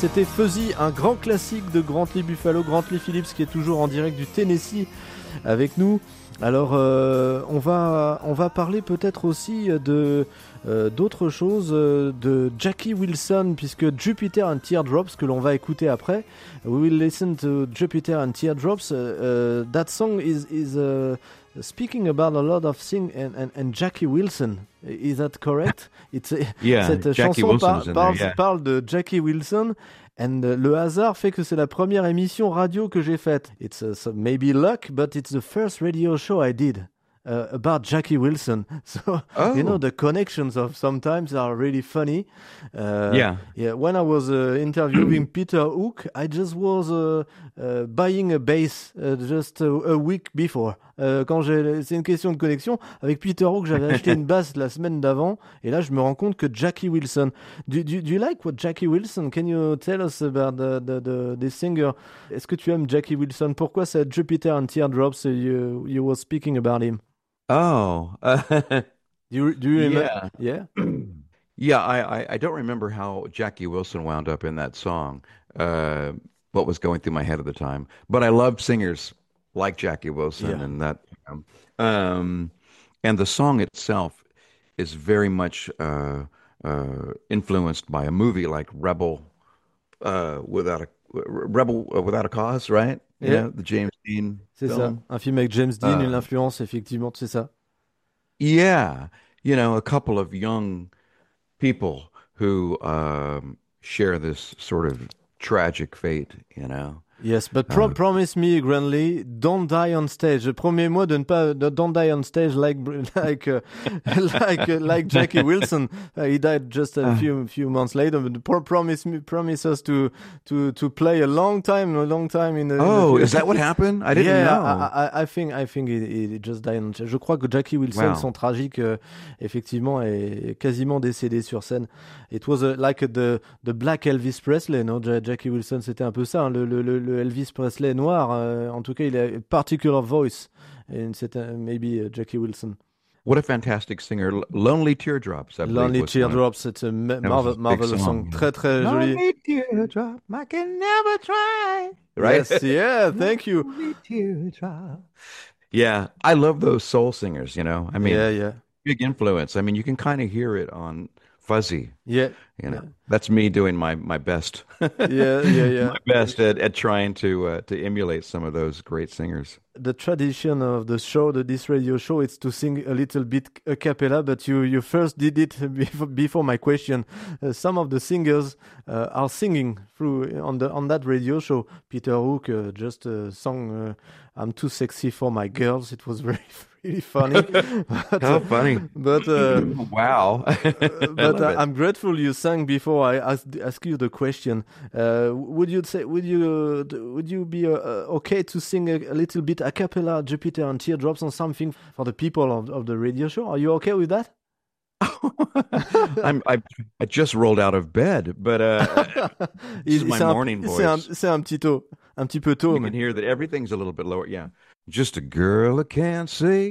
c'était Fuzzy, un grand classique de Grantley Buffalo, Grantley Phillips qui est toujours en direct du Tennessee avec nous. Alors on va parler peut-être aussi d'autres choses, de Jackie Wilson, puisque Jupiter and Teardrops que l'on va écouter après. We will listen to Jupiter and Teardrops. That song is speaking about a lot of things and Jackie Wilson. Is that correct? Yeah, cette Jackie chanson Wilson parle de Jackie Wilson. And le hasard fait que c'est la première émission radio que j'ai faite. It's maybe luck, but it's the first radio show I did about Jackie Wilson. So, you know, the connections of sometimes are really funny. Yeah. When I was interviewing Peter Hook, I just was buying a bass just a week before. C'est une question de connexion. Avec Peter Hook, j'avais acheté une basse la semaine d'avant, et là, je me rends compte que Jackie Wilson. Do you like what Jackie Wilson? Can you tell us about the singer? Est-ce que tu aimes Jackie Wilson? Pourquoi c'est Jupiter and Teardrops? You were speaking about him. Oh, do you remember? Yeah. I don't remember how Jackie Wilson wound up in that song. What was going through my head at the time? But I love singers like Jackie Wilson, and that, and the song itself is very much influenced by a movie like Rebel Without a Cause, right? You know, the James Dean C'est film. ça, un film avec James Dean, une influence, effectivement, c'est ça. Yeah, you know, a couple of young people who share this sort of tragic fate, you know. Yes, but promise me, Grantley, don't die on stage. Promets-moi de ne pas don't die on stage like Jackie Wilson. He died just a few months later. But promise us to play a long time in the. Oh, is that what happened? I didn't know. I think he just died on stage. Je crois que Jackie Wilson, son tragique, effectivement, est quasiment décédé sur scène. It was like the Black Elvis Presley, no? Jackie Wilson, c'était un peu ça, hein, le Elvis Presley noir. En tout cas, il a a particular voice. And c'est maybe Jackie Wilson. What a fantastic singer. Lonely Teardrops, I believe. Lonely Teardrops, it's a marvelous song. Très, très joli. Lonely Teardrop, I can never try. Right? Yes, yeah, thank you. Lonely Teardrop. Yeah, I love those soul singers, you know. I mean, big influence. I mean, you can kind of hear it on Fuzzy. Yeah. You know, that's me doing my best. Yeah. My best at trying to emulate some of those great singers. The tradition of the show, this radio show, is to sing a little bit a cappella, but you first did it before my question. Some of the singers are singing through on that radio show. Peter Hook just sung "I'm Too Sexy for My Girls." It was really funny. But, How funny! But wow! But I'm grateful you sang before I ask you the question. Would you be okay to sing a little bit a cappella, Jupiter and Teardrops, on something for the people of the radio show? Are you okay with that? I just rolled out of bed, but this is my morning voice. C'est un petit peu tôt. You can hear that everything's a little bit lower. Yeah, just a girl that can't say